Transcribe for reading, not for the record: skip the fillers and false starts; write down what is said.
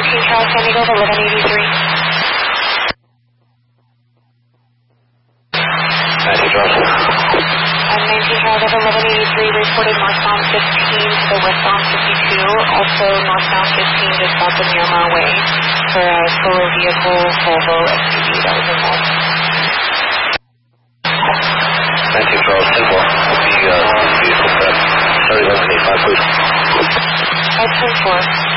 Charles, San Diego, 1183. 19 Charles. 19 Charles, 1183, reported northbound 15 to the westbound 52. Also northbound 15 just south of Miramar Way for a total vehicle Volvo SUV that was involved. 19 Charles, 10-4. Will be vehicle prep. 3185, please. 10-4.